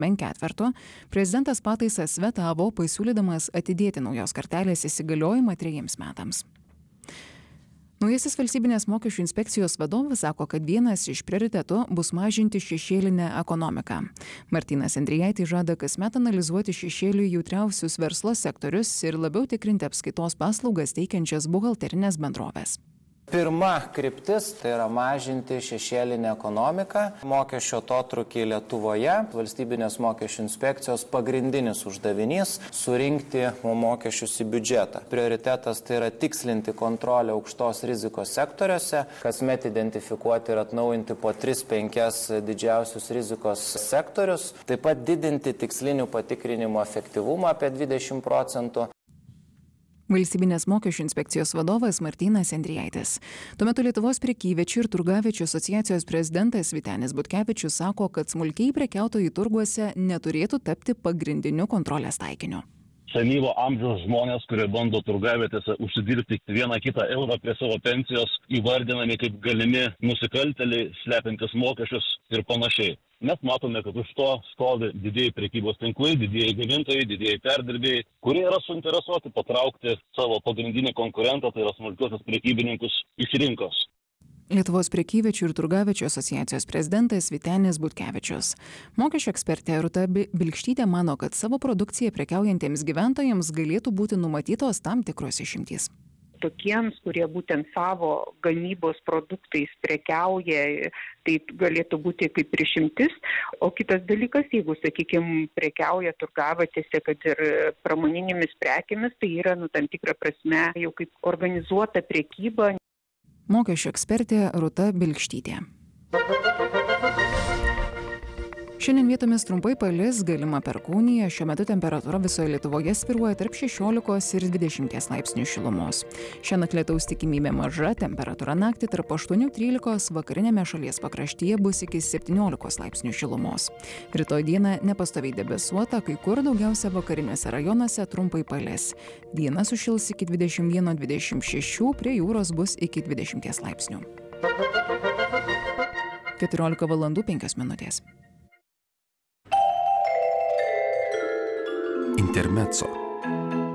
ketvertu, prezidentas pataisas vetavo, pasiūlydamas atidėti naujos kartelės įsigaliojimą 3 metams. Naujasis valstybinės mokesčių inspekcijos vadovas sako, kad vienas iš prioritetų bus mažinti šešėlinę ekonomiką. Martynas Endrijaitis žada kasmet analizuoti šešėliui jautriausius verslo sektorius ir labiau tikrinti apskaitos paslaugas teikiančias buhalterinės bendroves. Pirma kryptis tai yra mažinti šešėlinę ekonomiką, mokesčio atotrūkį Lietuvoje. Valstybinės mokesčių inspekcijos pagrindinis uždavinys - surinkti mokesčius į biudžetą. Prioritetas tai yra tikslinti kontrolę aukštos rizikos sektoriuose, kasmet identifikuoti ir atnaujinti po 3-5 didžiausius rizikos sektorius, taip pat didinti tikslinių patikrinimų efektyvumą apie 20%. Valstybinės mokesčių inspekcijos vadovas Martynas Endrijaitis. Tuo metu Lietuvos prekyviečių ir turgaviečių asociacijos prezidentas Vytenis Butkevičius sako, kad smulkiai prekiautojai turguose neturėtų tapti pagrindiniu kontrolės taikiniu. Senyvo amžiaus žmonės, kurie bando turgavietėse užsidirbti vieną kitą eurą prie savo pensijos, įvardinami kaip galimi nusikaltėliai, slepiantis mokesčius ir panašiai. Mes matome, kad už to stovi didieji prekybos tinklai, didieji gamintojai, didieji perdirbėjai, kurie yra suinteresuoti patraukti savo pagrindinį konkurentą, tai yra smulkiuosius prekybininkus, iš rinkos. Lietuvos prekyviečių ir turgaviečių asociacijos prezidentas Vytenis Butkevičius. Mokesčių ekspertė Rūta Bilkštytė mano, kad savo produkciją prekiaujantiems gyventojams galėtų būti numatytos tam tikros išimtys. Tokiems, kurie būtent savo gamybos produktais prekiauja, tai galėtų būti kaip išimtis. O kitas dalykas, jeigu, sakykime, prekiauja turgavietėse, kad ir pramoninėmis prekėmis, tai yra, tam tikrą prasme, jau kaip organizuota prekyba. Mokesčių ekspertė Rūta Bilkštytė. Šiandien vietomis trumpai palis, galima perkūnija, šiuo metu temperatūra visoje Lietuvoje svyruoja tarp 16 ir 20 laipsnių šilumos. Šiandien lietaus tikimybė maža, temperatūra naktį tarp 8-13, vakarinėme šalies pakraštyje bus iki 17 laipsnių šilumos. Rytoj dieną nepastoviai debesuota, kai kur daugiausia vakariniuose rajonuose trumpai palis. Dieną sušils iki 21-26, prie jūros bus iki 20 laipsnių. 14 valandų 5 minutės. Intermezzo.